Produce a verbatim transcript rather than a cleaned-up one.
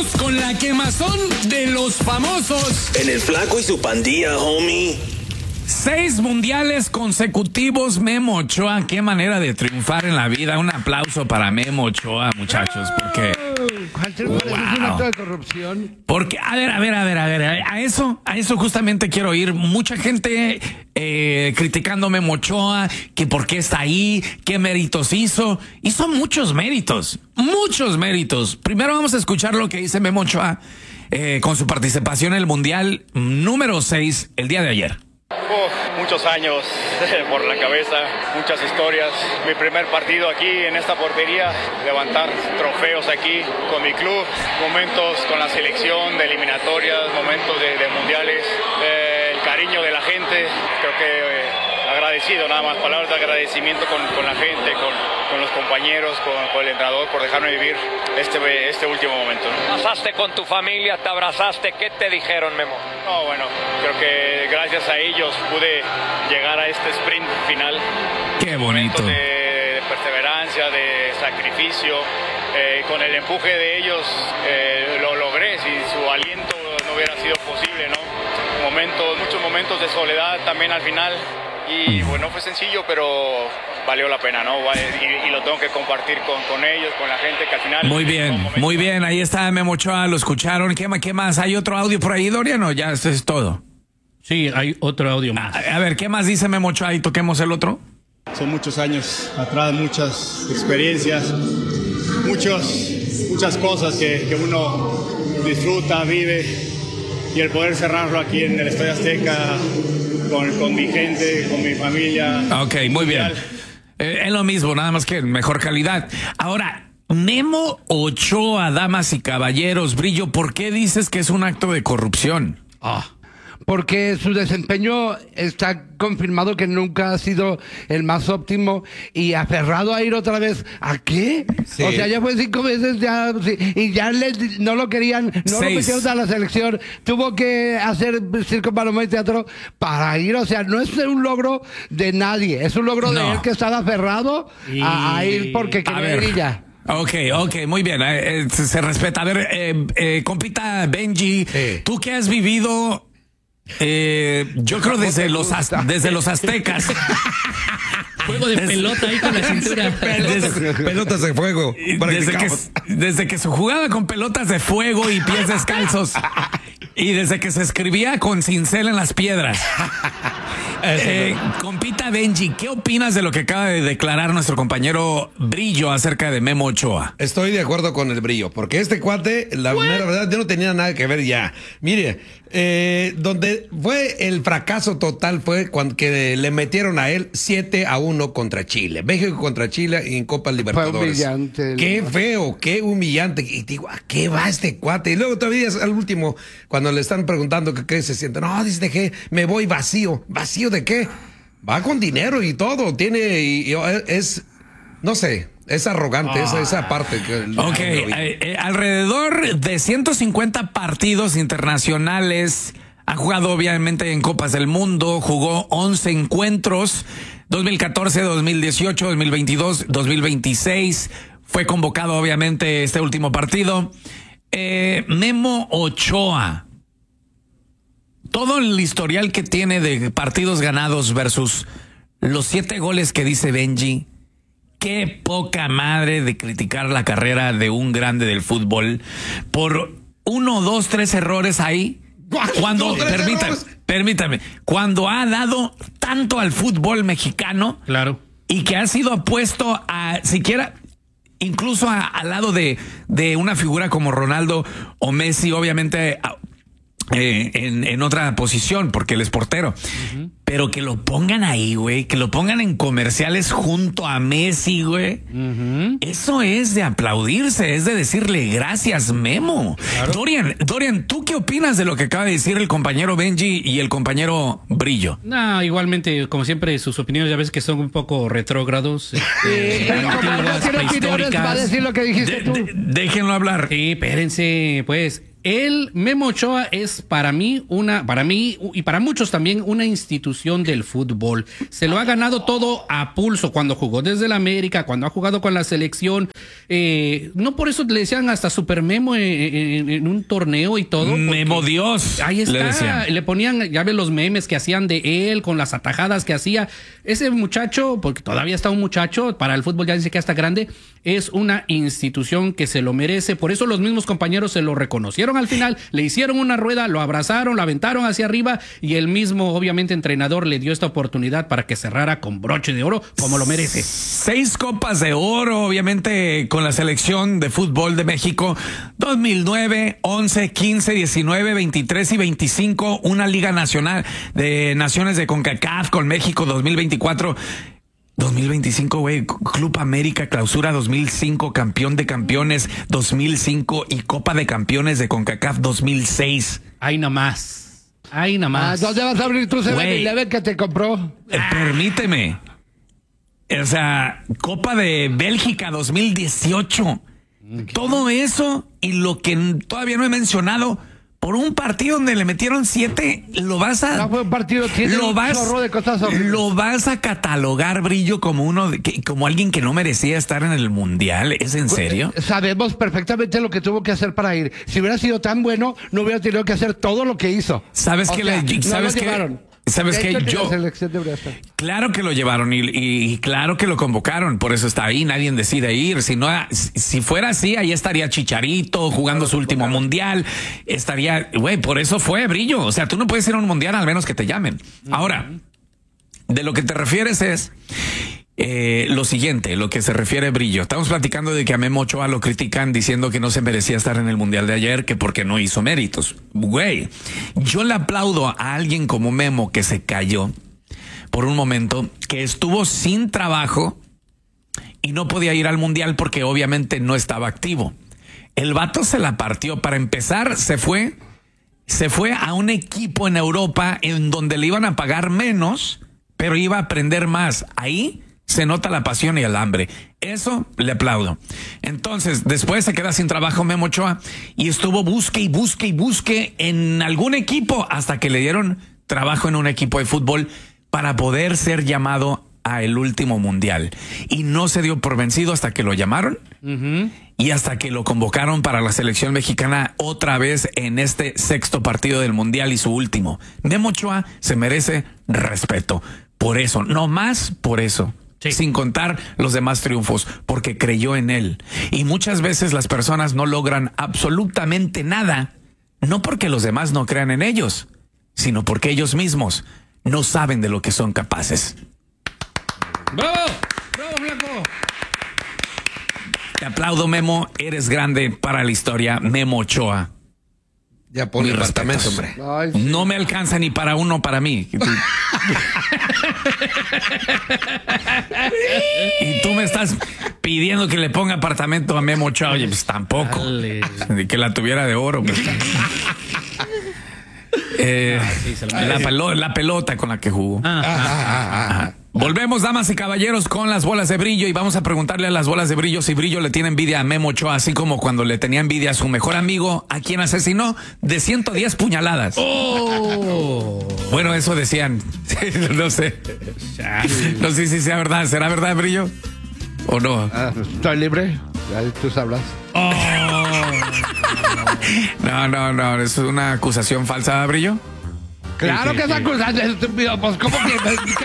con la quemazón de los famosos. En el Flaco y su pandilla, homie. Seis mundiales consecutivos, Memo Ochoa. Qué manera de triunfar en la vida. Un aplauso para Memo Ochoa, muchachos, porque... Wow. Es un acto de corrupción. Porque, a ver, a ver, a ver, a ver, a eso, a eso justamente quiero ir. Mucha gente eh, criticando a Memo Ochoa, que por qué está ahí, qué méritos hizo. Hizo muchos méritos, muchos méritos. Primero vamos a escuchar lo que dice Memo Ochoa eh, con su participación en el Mundial número seis el día de ayer. Oh, muchos años por la cabeza, muchas historias. Mi primer partido aquí en esta portería, levantar trofeos aquí con mi club, momentos con la selección de eliminatorias, momentos de, de mundiales, eh, el cariño de la gente. Creo que eh, agradecido, nada más, palabras de agradecimiento con, con la gente, con, con los compañeros, con, con el entrenador por dejarme vivir este, este último momento, ¿no? Pasaste con tu familia, te abrazaste, ¿qué te dijeron, Memo? No, bueno, creo que gracias a ellos pude llegar a este sprint final. Qué bonito. De, de perseverancia, de sacrificio, eh, con el empuje de ellos eh, lo logré. Si su aliento no hubiera sido posible, ¿no? Momentos, muchos momentos de soledad también al final. Y bueno, no fue sencillo, pero valió la pena, ¿no? Y, y lo tengo que compartir con, con ellos, con la gente que al final... Muy bien, muy bien. Ahí está Memo Ochoa, lo escucharon. ¿Qué, ¿Qué más? ¿Hay otro audio por ahí, Dorian, o ya eso es todo? Sí, hay otro audio más. A, a ver, ¿qué más dice Memo Ochoa? Y toquemos el otro. Son muchos años atrás, muchas experiencias, muchos, muchas cosas que, que uno disfruta, vive, y el poder cerrarlo aquí en el Estadio Azteca con, con mi gente, con mi familia. Ok, muy bien. Eh, es lo mismo, nada más que mejor calidad. Ahora, Memo Ochoa, damas y caballeros, Brillo, ¿por qué dices que es un acto de corrupción? Ah. Porque su desempeño está confirmado que nunca ha sido el más óptimo, y aferrado a ir otra vez. ¿A qué? Sí. O sea, ya fue cinco veces ya, sí, y ya le, no lo querían, no Seis. lo metieron a la selección. Tuvo que hacer circo, paloma y teatro para ir. O sea, no es un logro de nadie, es un logro no. de él, que estaba aferrado y... a, a ir porque quería ir y ya. Ok, ok, muy bien, eh, eh, se, se respeta. A ver, eh, eh, compita Benji, sí. ¿tú qué has vivido? Eh, yo creo desde los az, desde los aztecas. Juego de pelota ahí con la cintura. Desde, pelotas de fuego. Desde que, desde que se jugaba con pelotas de fuego y pies descalzos. Y desde que se escribía con cincel en las piedras. Eh, compita Benji, ¿qué opinas de lo que acaba de declarar nuestro compañero Brillo acerca de Memo Ochoa? Estoy de acuerdo con el Brillo, porque este cuate, la mera verdad, yo no tenía nada que ver ya. Mire, eh, donde fue el fracaso total fue cuando que le metieron a él siete a uno contra Chile. México contra Chile en Copa Libertadores. Fue humillante. Qué feo, qué humillante. Y digo, ¿a qué va este cuate? Y luego todavía al último, cuando le están preguntando que qué se siente, no, dice que me voy vacío. ¿Vacío de qué? Va con dinero y todo. Tiene, y, y es, no sé, es arrogante, ah. esa, esa parte. Que ok, eh, eh, alrededor de ciento cincuenta partidos internacionales. Ha jugado obviamente en Copas del Mundo, jugó once encuentros, dos mil catorce, dos mil dieciocho, dos mil veintidós, dos mil veintiséis. Fue convocado obviamente este último partido. Eh, Memo Ochoa. Todo el historial que tiene de partidos ganados versus los siete goles que dice Benji. Qué poca madre de criticar la carrera de un grande del fútbol por uno, dos, tres errores ahí. Cuando, permítame, permítame, cuando ha dado tanto al fútbol mexicano. Claro. Y que ha sido apuesto a siquiera, incluso a, al lado de, de una figura como Ronaldo o Messi, obviamente. A, Eh, en, en otra posición, porque él es portero. Uh-huh. Pero que lo pongan ahí, güey, que lo pongan en comerciales junto a Messi, güey. Uh-huh. Eso es de aplaudirse, es de decirle gracias, Memo. Claro. Dorian, Dorian, ¿tú qué opinas de lo que acaba de decir el compañero Benji y el compañero Brillo? No, igualmente, como siempre, sus opiniones ya ves que son un poco retrógrados. Eh, antiguas, prehistóricas. Va a decir lo que dijiste de, tú. De, déjenlo hablar. Sí, espérense, pues. El Memo Ochoa es para mí una, para mí y para muchos también una institución del fútbol. Se lo ha ganado todo a pulso cuando jugó desde el América, cuando ha jugado con la selección. Eh, no por eso le decían hasta Super Memo en, en, en un torneo y todo. Memo Dios. Ahí está. Le, decían. le ponían, ya ves los memes que hacían de él con las atajadas que hacía. Ese muchacho, porque todavía está un muchacho, para el fútbol ya dice que ya está grande, es una institución que se lo merece. Por eso los mismos compañeros se lo reconocieron al final, le hicieron una rueda, lo abrazaron, lo aventaron hacia arriba y el mismo, obviamente, entrenador le dio esta oportunidad para que cerrara con broche de oro como lo merece. Seis copas de oro, obviamente, con la selección de fútbol de México. dos mil nueve, once, quince, diecinueve, veintitrés y veinticinco. Una Liga Nacional de Naciones de CONCACAF con México dos mil veinticuatro. dos mil veinticinco, güey, Club América Clausura dos mil cinco, Campeón de Campeones dos mil cinco y Copa de Campeones de CONCACAF dos mil seis. Ahí nomás. Ahí nomás. ¿Dónde vas a abrir tu seven eleven que te compró? Eh, permíteme. O sea, Copa de Bélgica dos mil dieciocho. Okay. Todo eso y lo que todavía no he mencionado. Por un partido donde le metieron siete, lo vas a... No fue un partido, tiene lo un vas, chorro de cosas horribles. Lo vas a catalogar, Brillo, como uno, de, que, como alguien que no merecía estar en el Mundial. ¿Es en serio? Sabemos perfectamente lo que tuvo que hacer para ir. Si hubiera sido tan bueno, no hubiera tenido que hacer todo lo que hizo. ¿Sabes qué? Le, ¿sabes no qué? ¿Sabes qué? Yo... Claro que lo llevaron y, y, y claro que lo convocaron. Por eso está ahí. Nadie decide ir. Si no, si fuera así, ahí estaría Chicharito jugando claro, su último claro. mundial. Estaría, güey, por eso fue, Brillo. O sea, tú no puedes ir a un mundial al menos que te llamen. Uh-huh. Ahora, de lo que te refieres es... Eh, lo siguiente, lo que se refiere a Brillo. Estamos platicando de que a Memo Ochoa lo critican diciendo que no se merecía estar en el Mundial de ayer, que porque no hizo méritos. Güey, yo le aplaudo a alguien como Memo que se cayó por un momento, que estuvo sin trabajo y no podía ir al Mundial porque obviamente no estaba activo. El vato se la partió. Para empezar, se fue, se fue a un equipo en Europa en donde le iban a pagar menos, pero iba a aprender más. Ahí se nota la pasión y el hambre. Eso le aplaudo. Entonces, después se queda sin trabajo Memo Ochoa y estuvo busque y busque y busque en algún equipo hasta que le dieron trabajo en un equipo de fútbol para poder ser llamado a el último mundial. Y no se dio por vencido hasta que lo llamaron uh-huh. y hasta que lo convocaron para la selección mexicana otra vez en este sexto partido del mundial y su último. Memo Ochoa se merece respeto. Por eso, no más por eso. Sí. Sin contar los demás triunfos, porque creyó en él. Y muchas veces las personas no logran absolutamente nada, no porque los demás no crean en ellos, sino porque ellos mismos no saben de lo que son capaces. ¡Bravo! ¡Bravo, flaco! Te aplaudo, Memo. Eres grande para la historia, Memo Ochoa. Ya pon el apartamento, hombre. Ay, sí. No me alcanza ni para uno para mí. Y tú me estás pidiendo que le ponga apartamento a Memo Ochoa. Oye, pues tampoco. Dale. Que la tuviera de oro. Pues. eh, ah, sí, la, pelo, la pelota con la que jugó. Ah, ah, ah, ah. Volvemos, damas y caballeros, con las bolas de Brillo y vamos a preguntarle a las bolas de Brillo si Brillo le tiene envidia a Memo Ochoa, así como cuando le tenía envidia a su mejor amigo, a quien asesinó de ciento diez puñaladas. Oh. Bueno, eso decían. No sé. No sé si sea verdad. ¿Será verdad, Brillo? ¿O no? Ah, estoy libre. Tú sabrás. Oh. No, no, no. ¿Es una acusación falsa, Brillo? Claro sí, sí, que es sí. acusación, estúpido. Pues, ¿cómo que?